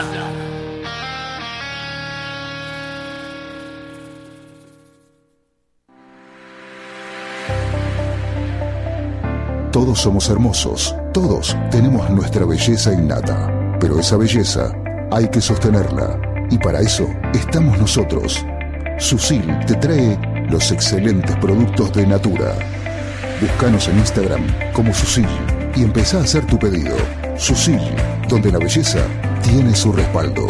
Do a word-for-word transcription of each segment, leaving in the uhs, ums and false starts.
Todos somos hermosos, todos tenemos nuestra belleza innata, pero esa belleza hay que sostenerla y para eso estamos nosotros. Susil te trae los excelentes productos de Natura. Búscanos en Instagram como Susil y empezá a hacer tu pedido. Susil, donde la belleza tiene su respaldo.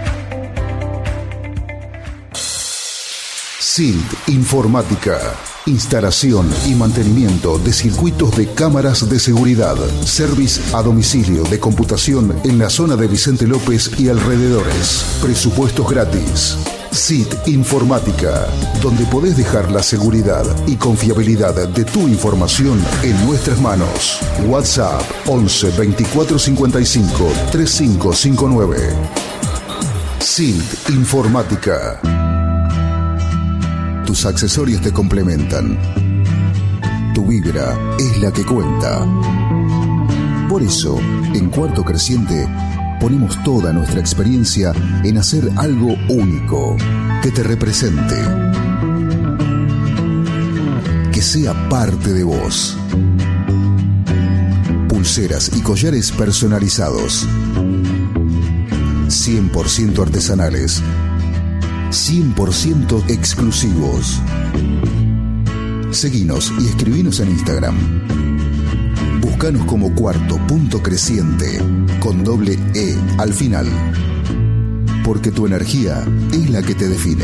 S I L T Informática. Instalación y mantenimiento de circuitos de cámaras de seguridad. Service a domicilio de computación en la zona de Vicente López y alrededores. Presupuestos gratis. S I L T Informática, donde podés dejar la seguridad y confiabilidad de tu información en nuestras manos. WhatsApp once veinticuatro cincuenta y cinco treinta y cinco cincuenta y nueve. S I L T Informática. Tus accesorios te complementan. Tu vibra es la que cuenta. Por eso, en Cuarto Creciente, ponemos toda nuestra experiencia en hacer algo único, que te represente, que sea parte de vos. Pulseras y collares personalizados, cien por ciento artesanales, cien por ciento exclusivos. Seguinos y escribinos en Instagram. Búscanos como Cuarto Punto Creciente, con doble E al final. Porque tu energía es la que te define.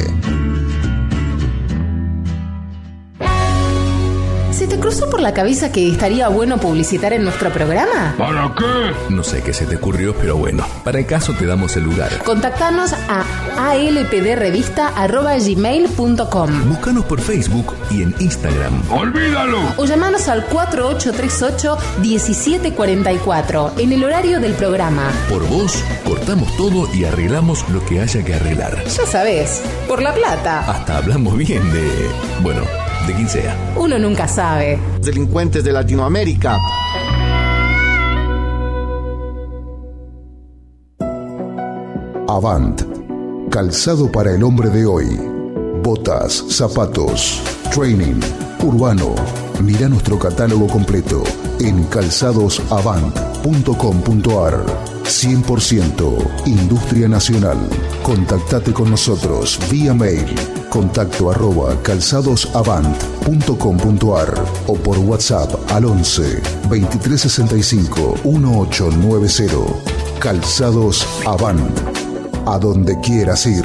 ¿Se te cruzó por la cabeza que estaría bueno publicitar en nuestro programa? ¿Para qué? No sé qué se te ocurrió, pero bueno, para el caso te damos el lugar. Contactanos a a l p d revista arroba gmail punto com. Búscanos por Facebook y en Instagram. ¡Olvídalo! O llamanos al cuatro ocho tres ocho uno siete cuatro cuatro en el horario del programa. Por vos, cortamos todo y arreglamos lo que haya que arreglar. Ya sabés, por la plata. Hasta hablamos bien de... bueno... de quien sea. Uno nunca sabe. Delincuentes de Latinoamérica. Avant. Calzado para el hombre de hoy. Botas, zapatos, training, urbano. Mira nuestro catálogo completo en calzados avant punto com punto a r. cien por ciento Industria Nacional. Contactate con nosotros vía mail. Contacto arroba calzadosavant punto com punto a r o por WhatsApp al once veintitrés sesenta y cinco dieciocho noventa. Calzados Avant. A donde quieras ir.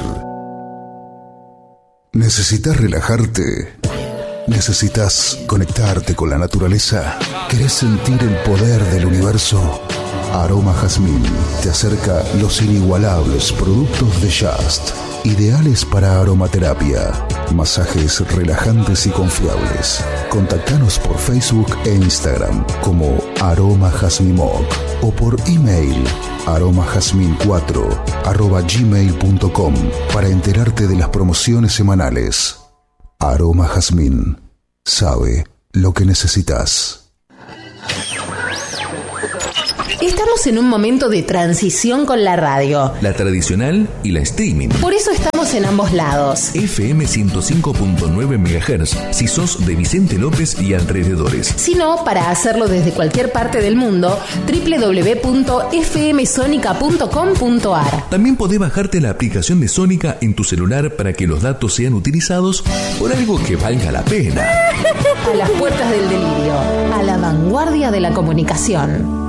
¿Necesitas relajarte? ¿Necesitas conectarte con la naturaleza? ¿Querés sentir el poder del universo? Aroma Jazmín te acerca los inigualables productos de Just, ideales para aromaterapia, masajes relajantes y confiables. Contactanos por Facebook e Instagram como Aroma Jazmimoc o por email aromajazmin cuatro arroba gmail punto com para enterarte de las promociones semanales. Aroma Jazmín sabe lo que necesitas. Estamos en un momento de transición con la radio. La tradicional y la streaming. Por eso estamos en ambos lados. F M ciento cinco punto nueve megahertz si sos de Vicente López y alrededores. Si no, para hacerlo desde cualquier parte del mundo, doble u doble u doble u punto f m sonica punto com punto a r. También podés bajarte la aplicación de Sónica en tu celular para que los datos sean utilizados por algo que valga la pena. A las puertas del delirio, a la vanguardia de la comunicación.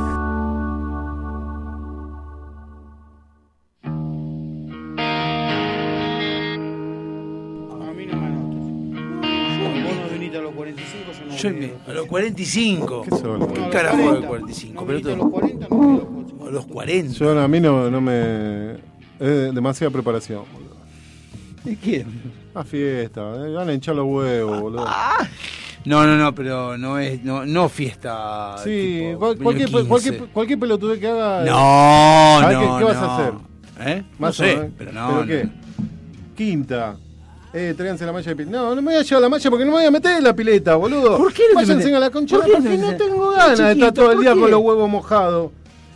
A los cuarenta y cinco. ¿Qué son? ¿Qué carajo de cuarenta y cinco? Pero a los cuarenta no. A los cuarenta. Yo a mí no, no me... Es demasiada preparación, boludo. ¿De quién? A fiesta, eh, van a hinchar los huevos, boludo. Ah, no, no, no, pero no es no, no fiesta. Sí, tipo, cual, cualquier, cualquier, cualquier pelotude que haga. No, ¿sabes no, qué, qué vas no. a hacer? ¿Eh? Más no sé, o menos. pero no. ¿Pero no. qué? Quinta. Eh, tráiganse la malla de pileta. No, no me voy a llevar la malla porque no me voy a meter en la pileta, boludo. ¿Por qué no te Váyanse metes? a la concha ¿Por qué porque no no te- tengo ganas de chiquito, estar todo el ¿por día qué? con los huevos mojados.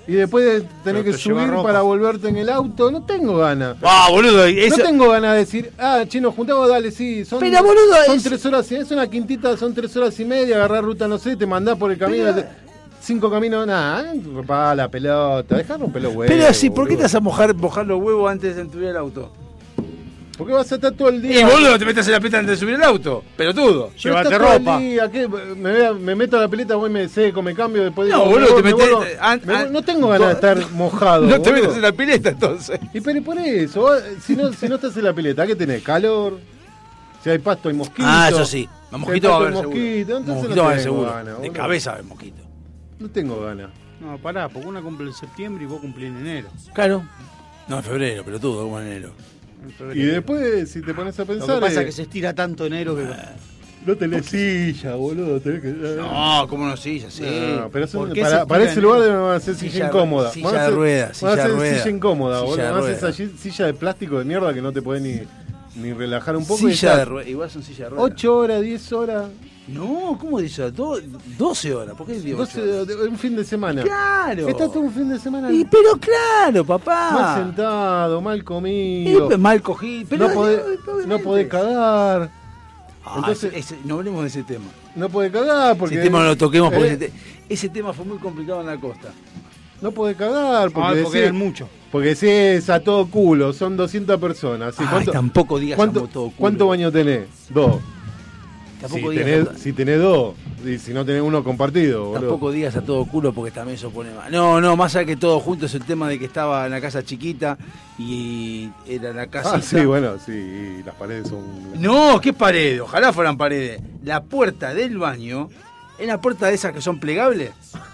y después tenés que te lleva subir ropa. para volverte en el auto. No tengo ganas. Ah, boludo, eso... No tengo ganas de decir, ah, che, nos juntamos, dale, sí. Son, Pero, boludo, son es- tres horas, y- es una quintita, son tres horas y media, agarrar ruta, no sé, te mandás por el camino. Pero- te- cinco caminos, nada, eh, pa la pelota, dejá romper los huevos. Pero así, ¿por qué te boludo. vas a mojar, mojar los huevos antes de subir al auto? ¿Por qué vas a estar todo el día? Y boludo, te metes en la pileta antes de subir al auto. Pelotudo. Pero Llévate estás todo el ropa. día, ¿qué? Me, voy a- me meto a la pileta, voy, me seco, me cambio, después No, digo, boludo, me te vuelvo- metés- me vuelvo- an- me an- vuelvo- no tengo ganas de estar mojado. No te boludo. metes en la pileta entonces. Y pero por eso, vos, si no, si no estás en la pileta, ¿qué tenés? ¿Calor? Si hay pasto, hay mosquito. Ah, eso sí. Si hay Mosquito va a pasto, haber hay seguro. mosquito, entonces Mosquito no va a haber tengo seguro. ganas, De boludo. cabeza va a haber mosquito. No tengo ganas. No, pará, porque una cumple en septiembre y vos cumplís en enero. Claro. No, en febrero, pelotudo, como en enero. En febrero. Y después, si te pones a Lo pensar, que pasa eh, es que se estira tanto enero que... no tenés silla, boludo. Tenés que... No, cómo no, sí, ya sé. No, pero eso- ¿Por qué para, se para tira ese en lugar enero? van a hacer Silla silla de- incómoda. silla Van a de hacer- ruedas, van a silla de hacer ruedas. silla incómoda, Silla boludo. de Van a hacer ruedas. esa silla de plástico de mierda que no te podés ni, ni relajar un poco. y Silla estás de ruedas. Igual son silla de ruedas. ocho horas, diez horas, No, ¿cómo dice? Do- doce horas. ¿Por qué digo ocho doce, horas? de- un fin de semana. Claro. Estás todo un fin de semana Y, pero claro, mal papá. sentado, mal Y, comido. mal cogido. Pero, no podés, obviamente. no podés cagar. Ah, Entonces- ese- ese- no hablemos de ese tema. No podés cagar porque. ese tema no lo toquemos porque eh, ese, te- ese tema fue muy complicado en la costa. No podés cagar porque, Ah, porque decís- eran muchos. porque si es a todo culo, son doscientas personas. ¿sí? Ay, ¿Cuánto, tampoco digas cuánto, amo todo culo. ¿Cuántos baños tenés? Dos. Tampoco Si digas, tenés, a, si tenés dos, y si no tenés uno compartido, boludo. tampoco digas a todo culo porque también eso pone mal. No, no, más allá que todo junto es el tema de que estaba en la casa chiquita y era la casa. Ah, sí, bueno, sí, y las paredes son. No, ¿qué pared? Ojalá fueran paredes. La puerta del baño, es la puerta de esas que son plegables.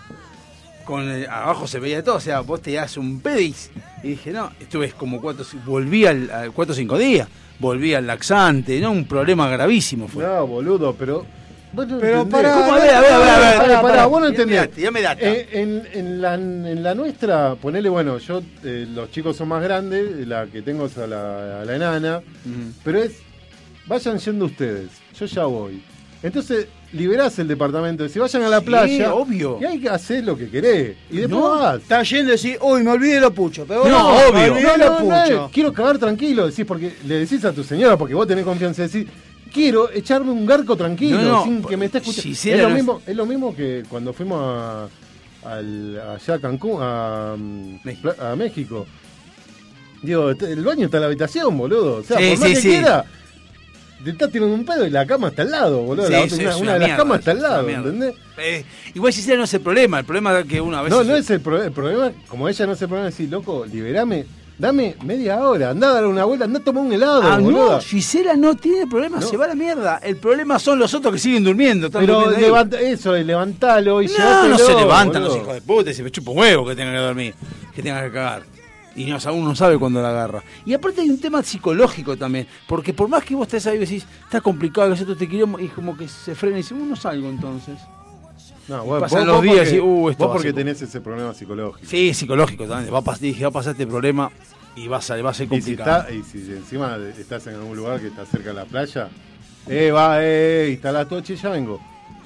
Con el- abajo se veía todo, o sea, vos te das un pedis. Y dije, no, estuve como cuatro, volví al, al cuatro o cinco días, volví al laxante, no, un problema gravísimo fue. No, boludo, pero. vos no Pero entendés. pará, ¿Cómo? A ver, a ver, a ver, a ver, Pará, pará, pará, pará. vos no Ya me entendés. date, ya me data. Eh, en, en, la, en la nuestra, ponele, bueno, yo, eh, los chicos son más grandes, la que tengo es a la, a la enana, Mm. pero es, vayan yendo ustedes, yo ya voy. Entonces, liberás el departamento, si vayan a la Sí, playa, obvio. y hay que hacer lo que querés, y después No, vas. Está yendo y decís, uy, me olvidé la pucha. Pero No, no, obvio. me olvidé No, la no, no, pucha. es, quiero cagar tranquilo, decís, porque le decís a tu señora, porque vos tenés confianza, decís, quiero echarme un garco tranquilo, No, no, sin que me esté escuchando. Gisela es, lo no es- mismo, es lo mismo que cuando fuimos a, al- allá a Cancún, a, mm, México. Pla- a México. Digo, el baño está en la habitación, boludo. O sea, Sí, por más sí, que sí. quiera, te estás tirando un pedo y la cama está al lado, boludo. Sí, La sí, otra- una es una una de las mierda, camas está al es una lado, mierda. ¿entendés? Eh, igual Gisela no es el problema, el problema es que uno a veces... No, no es el, pro- el problema, como ella no es el problema, es decir, loco, liberame, dame media hora, andá a dar una vuelta, andá a tomar un helado, Ah, boludo. no, Gisela no tiene problema, No. se va a la mierda. El problema son los otros que siguen durmiendo. están Pero durmiendo ahí. levanta, eso, levantalo y No, llévatelo, no se levantan boludo. los hijos de puta y se me chupa un huevo que tengan que dormir, que tengan que cagar. Y no, uno no sabe cuándo la agarra. Y aparte hay un tema psicológico también, porque por más que vos estés ahí y decís, está complicado, que esto te quiero, y como que se frena y dice, uh, no salgo entonces. No, bueno, pasan vos- los vos días porque- y, uh, esto vos va a porque ser- tenés ese problema psicológico. Sí, psicológico también. Va a, pas- dije, va a pasar este problema y va a, ser, va a ser Y si, complicado. está, y si encima estás en algún lugar que está cerca de la playa, eh, va, eh, instalá todo, che, ya vengo.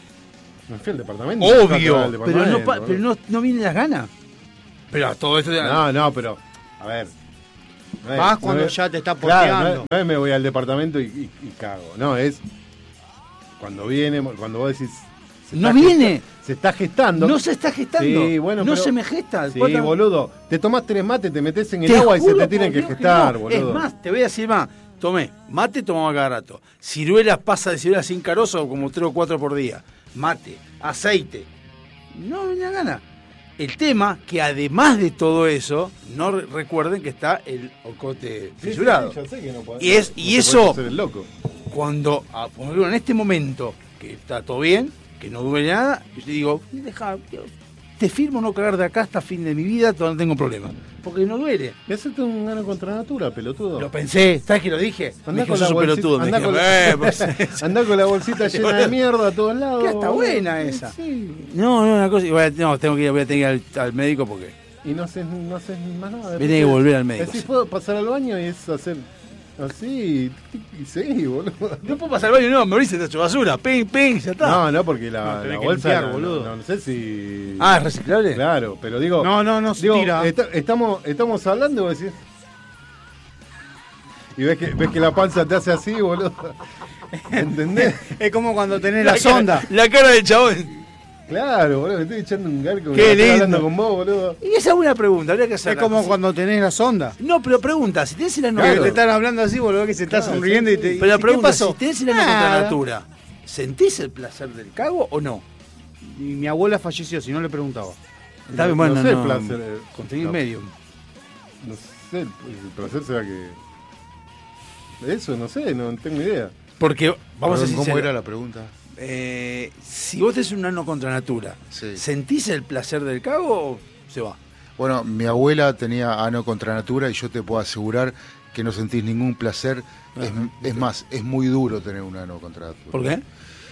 Me fui al departamento. me dejá Obvio, acá al pero, no, departamento, pa- boludo. pero no, no vienen las ganas. Pero todo esto... No, no, pero, a ver. no es- Vas no cuando es- ya te está claro, porteando. no, es, no es me voy al departamento y, y- y cago. No, es cuando viene, cuando vos decís. se No está viene. gesta- se está gestando. No se está gestando. Sí, bueno, no pero- se me gesta. Sí, Cuatro- boludo. Te tomás tres mates, te metes en el Te agua y se juro te tienen por que Dios gestar, no. boludo. Es más, te voy a decir más. Tomé mate, tomaba cada rato. Ciruelas, pasa de ciruelas sin carozo como tres o cuatro por día. Mate, aceite. No me da gana. El tema que además de todo eso, no re- recuerden que está el ocote Sí, fisurado. sí, yo sé que no podés- Y es- no y te eso- podés hacer el loco. Cuando, ah, por ejemplo, en este momento, que está todo bien, que no duele nada, yo te digo, deja, te firmo no cagar de acá hasta fin de mi vida, todavía no tengo problema. Porque no duele. Y hacerte un gano contra natura, pelotudo. Lo pensé, ¿sabes que lo dije? Me Andá dije, con, sos la un bolsita, pelotudo. Me andá, dijeron, con la, "Eh, pues, andá con la bolsita llena de mierda a todos lados. que está boludo. buena esa. Sí. No, no, una cosa, y voy a- no, tengo que ir, voy a tener que ir al, al médico porque Y no haces, no haces más nada. Tenés que volver al médico, Decís, sí. puedo pasar al baño y es hacer Así, y seguí, boludo. No puedo pasar al baño, no, me abrís, te hecho basura. Ping, ping, ya está. No, no, porque la, No, tenés la que bolsa. limpiar, no, boludo. No, no sé si. Ah, ¿es reciclable? Claro, pero digo. No, no, no se digo, tira. está- estamos, estamos hablando, vos decís. Y ves que, ves que la panza te hace así, boludo. ¿Entendés? Es como cuando tenés la sonda. La cara del chabón. Claro, boludo, me estoy echando un garco. Qué me estoy lindo. hablando con vos, boludo. Y esa es una pregunta, habría que hacer. Es como cuando tenés la sonda. No, pero pregunta, si tenés el ano Que Claro. te están hablando así, boludo, que se está Claro, sonriendo sí, y te. sí. Pero la ¿y ¿Qué pregunta, pasó? si tenés el ano contra Nada. natura, ¿sentís el placer del cago o no? Y mi abuela falleció, si no le preguntaba. Está bien, No bueno, sé el no, placer, eh, conseguí no. medio. No sé, el, el placer será que. Eso, no sé, no tengo idea. Porque, vamos a Perdón, ser ¿cómo sinceros, era la pregunta? eh, si vos tenés un ano contra natura, Sí. ¿sentís el placer del cago o se va? Bueno, mi abuela tenía ano contra natura y yo te puedo asegurar que no sentís ningún placer. Es, es más, es muy duro tener un ano contra natura. ¿Por qué?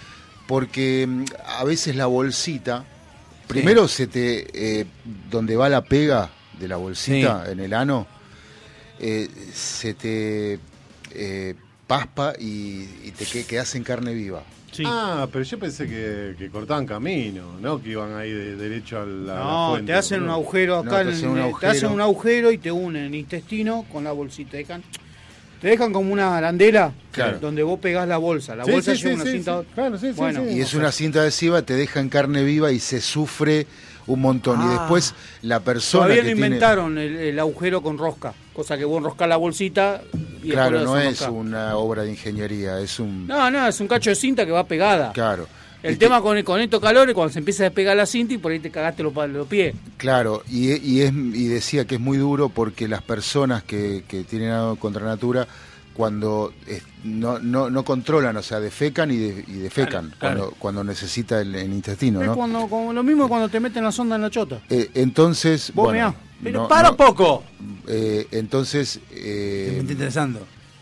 Porque mm, a veces la bolsita, primero se te, eh, donde va la pega de la bolsita Sí. en el ano, eh, se te eh, paspa y, y te que- quedás en carne viva. Sí. Ah, pero yo pensé que, que cortaban camino, ¿no? Que iban ahí de, derecho a la, a la No, fuente, te hacen un boludo. agujero No, acá, te en hacen un el- te agujero. hacen un agujero y te unen el intestino con la bolsita. Te dejan, te dejan como una arandela Claro. donde vos pegás la bolsa. La Sí, bolsa sí, lleva sí, una sí, cinta. sí. Claro, sí, sí, Bueno, sí. Y es una cinta adhesiva, te deja en carne viva y se sufre un montón. Y Ah. después la persona Todavía que no tiene... inventaron el, el agujero con rosca. Cosa que vos enroscás la bolsita y Claro, después no lo es desenroscás. una obra de ingeniería, es un... No, no, es un cacho de cinta que va pegada. Claro. El Y tema con, con estos calores, cuando se empieza a despegar la cinta y por ahí te cagaste los, pa- los pies. Claro, y, y, es, y decía que es muy duro porque las personas que, que tienen algo contra natura, cuando es- no, no, no controlan, o sea, defecan y, de- y defecan Claro, claro. Cuando, cuando necesita el, el intestino, Es ¿no? cuando, como lo mismo cuando te meten la sonda en la chota. Eh, entonces, Vos bueno, mirá, Pero no- para no, poco. eh, entonces, Me eh, está interesando.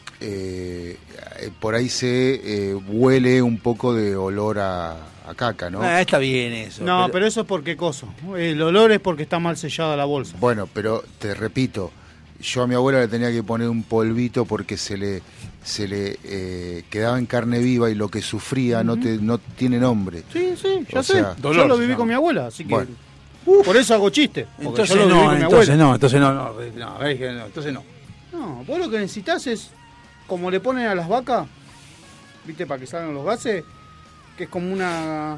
eh, eh, por ahí se eh, huele un poco de olor a, a caca, ¿no? Ah, está bien eso. No, pero eso es porque coso. El olor es porque está mal sellada la bolsa. Bueno, pero te repito, yo a mi abuela le tenía que poner un polvito porque se le se le eh, quedaba en carne viva y lo que sufría no te no tiene nombre. Sí, sí, ya O sé. sea, dolor yo lo se viví llama. con mi abuela, así que. Bueno. Por eso hago chiste. porque Entonces yo lo viví no, con mi entonces abuela. no, entonces no, no, no, es que no, entonces no. No, vos lo que necesitas es, como le ponen a las vacas, viste, para que salgan los gases, que es como una...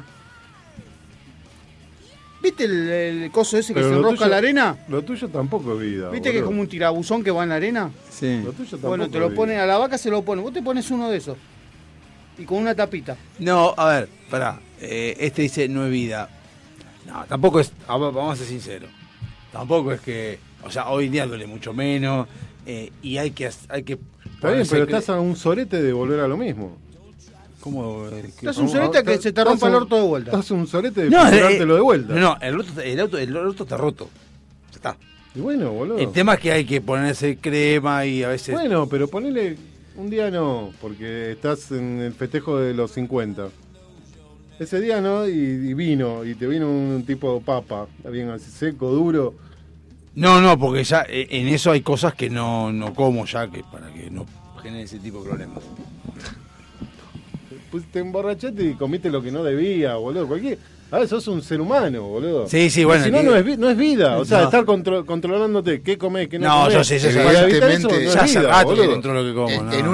¿Viste el, el coso ese que Pero se lo enrosca tuyo- en la arena? Lo tuyo tampoco es vida. ¿Viste que es boludo. como un tirabuzón que va en la arena? Sí. Lo tuyo tampoco Bueno, te es lo vida. ponen a la vaca, se lo ponen. Vos te pones uno de esos. Y con una tapita. No, a ver, pará. Eh, este dice no es vida. No, tampoco es. a ver, Vamos a ser sinceros. Tampoco es que. O sea, hoy día duele mucho menos. eh, y hay que. hay que Está bien, pero estás a un sorete de volver a lo mismo. ¿Cómo? eh, que- Estás un soleta que se te rompa el orto de vuelta. Estás un sorete de No, eh, comprártelo de vuelta. No, no, el orto, el, auto, el orto está roto. Ya está. Y bueno, boludo. El tema es que hay que ponerse crema y a veces. Bueno, pero ponele un día no, porque estás en el festejo de los cincuenta. Ese día no, y, y vino, y te vino un tipo papa, bien así seco, duro. No, no, porque ya eh, en eso hay cosas que no, no como ya que para que no genere ese tipo de problemas. Pues te emborrachaste y comiste lo que no debía, boludo. Cualquier... A ver, sos un ser humano, boludo. Sí, sí, bueno, Si no, que- no es, vi- no es vida. O sea, No. estar contro- controlándote qué comés, qué no, No, comés. yo sé, yo sé. Para evitar eso, no Evidentemente, es Ya hace vida, rato que boludo. controlo lo que como. En, no. en